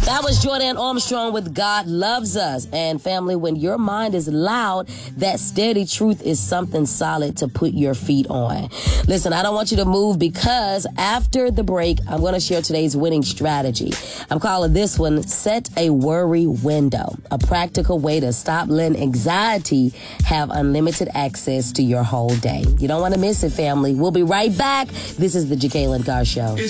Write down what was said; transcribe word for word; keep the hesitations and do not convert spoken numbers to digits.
That was Jordan Armstrong with God Loves Us. And family, when your mind is loud, that steady truth is something solid to put your feet on. Listen, I don't want you to move because after the break, I'm going to share today's winning strategy. I'm calling this one, Set a Worry Window, a practical way to stop letting anxiety have unlimited access to your whole day. You don't want to miss it, family. We'll be right back. This is the Jacqueline Carr Show.